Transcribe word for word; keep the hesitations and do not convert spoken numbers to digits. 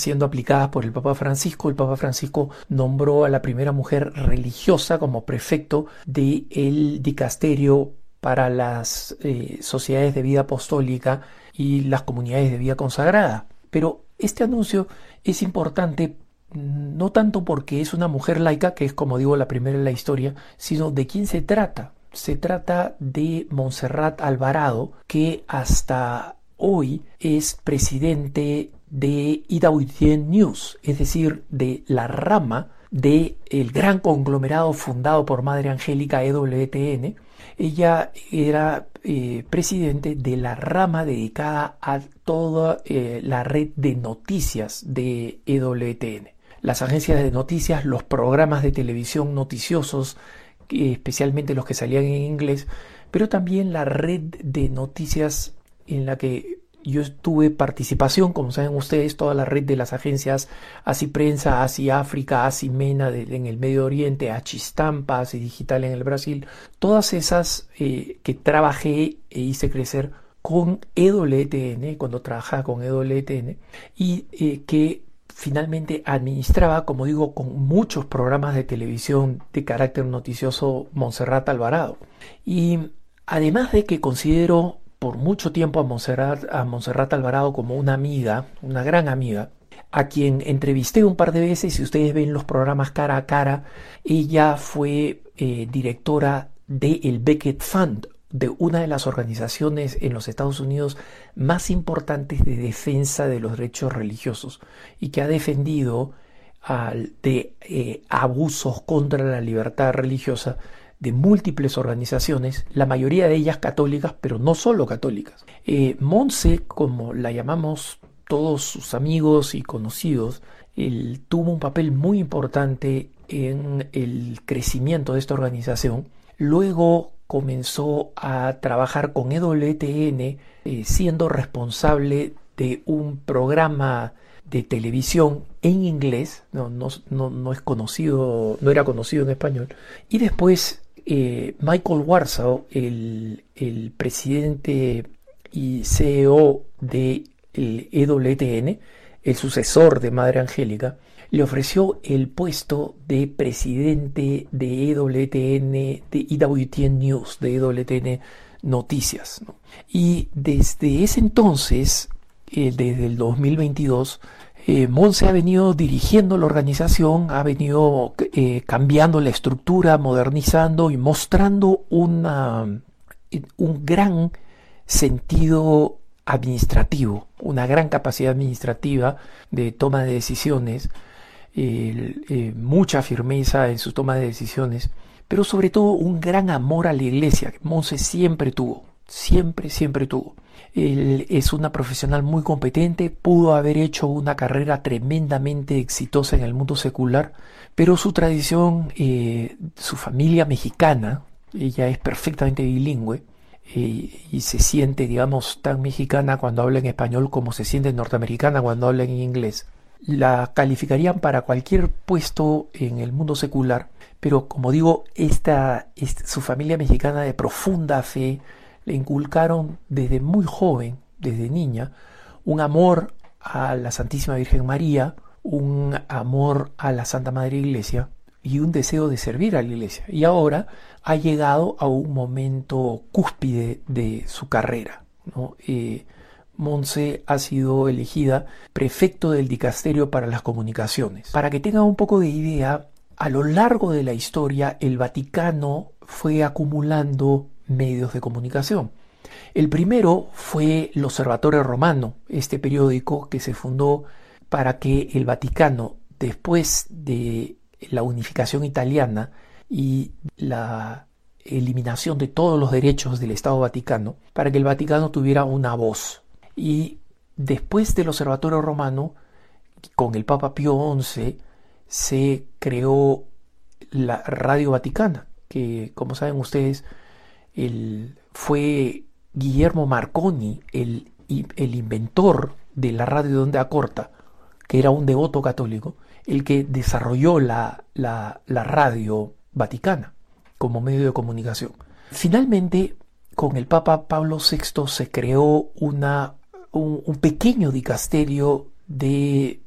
siendo aplicadas por el Papa Francisco. El Papa Francisco nombró a la primera mujer religiosa como prefecto del dicasterio para las eh, sociedades de vida apostólica y las comunidades de vida consagrada. Pero este anuncio es importante no tanto porque es una mujer laica, que es, como digo, la primera en la historia, sino de quién se trata. Se trata de Montserrat Alvarado, que hasta hoy es presidente de E W T N News, es decir, de la rama del gran conglomerado fundado por Madre Angélica E W T N. Ella era eh, presidente de la rama dedicada a toda eh, la red de noticias de E W T N. Las agencias de noticias, los programas de televisión noticiosos, especialmente los que salían en inglés, pero también la red de noticias en la que yo tuve participación, como saben ustedes, toda la red de las agencias Así Prensa, Así África, Así Mena de, en el Medio Oriente, Así Estampa, Así Digital en el Brasil, todas esas eh, que trabajé e hice crecer con E W T N, cuando trabajaba con E W T N, y eh, que finalmente administraba, como digo, con muchos programas de televisión de carácter noticioso, Montserrat Alvarado. Y además de que considero por mucho tiempo a Montserrat, a Montserrat Alvarado como una amiga, una gran amiga, a quien entrevisté un par de veces, si ustedes ven los programas cara a cara, ella fue eh, directora del Becket Fund, de una de las organizaciones en los Estados Unidos más importantes de defensa de los derechos religiosos y que ha defendido uh, de eh, abusos contra la libertad religiosa de múltiples organizaciones, la mayoría de ellas católicas, pero no solo católicas. Eh, Monse, como la llamamos todos sus amigos y conocidos, él tuvo un papel muy importante en el crecimiento de esta organización. Luego comenzó a trabajar con E W T N, eh, siendo responsable de un programa de televisión en inglés, no, no, no, no es conocido, no era conocido en español, y después eh, Michael Warsaw, el, el presidente y C E O de el E W T N, el sucesor de Madre Angélica, le ofreció el puesto de presidente de E W T N, de E W T N News, de E W T N Noticias, ¿no? Y desde ese entonces, eh, desde el dos mil veintidós, eh, Monse ha venido dirigiendo la organización, ha venido eh, cambiando la estructura, modernizando y mostrando una, un gran sentido administrativo, una gran capacidad administrativa de toma de decisiones, eh, eh, mucha firmeza en su toma de decisiones, pero sobre todo un gran amor a la iglesia que Monse siempre tuvo, siempre, siempre tuvo. Él es una profesional muy competente, pudo haber hecho una carrera tremendamente exitosa en el mundo secular, pero su tradición, eh, su familia mexicana, ella es perfectamente bilingüe, eh, y se siente, digamos, tan mexicana cuando habla en español como se siente norteamericana cuando habla en inglés. La calificarían para cualquier puesto en el mundo secular, pero como digo, esta, esta, su familia mexicana de profunda fe le inculcaron desde muy joven, desde niña, un amor a la Santísima Virgen María, un amor a la Santa Madre Iglesia y un deseo de servir a la Iglesia. Y ahora ha llegado a un momento cúspide de su carrera, ¿no? Eh, Monse ha sido elegida prefecto del Dicasterio para las Comunicaciones. Para que tengan un poco de idea, a lo largo de la historia el Vaticano fue acumulando medios de comunicación. El primero fue el Osservatore Romano, este periódico que se fundó para que el Vaticano, después de la unificación italiana y la eliminación de todos los derechos del Estado Vaticano, para que el Vaticano tuviera una voz. Y después del Observatorio Romano, con el Papa Pío once, se creó la Radio Vaticana, que, como saben ustedes, el, fue Guillermo Marconi, el, el inventor de la radio de onda corta, que era un devoto católico, el que desarrolló la, la, la radio vaticana como medio de comunicación. Finalmente, con el Papa Pablo sexto se creó una, un, un pequeño dicasterio de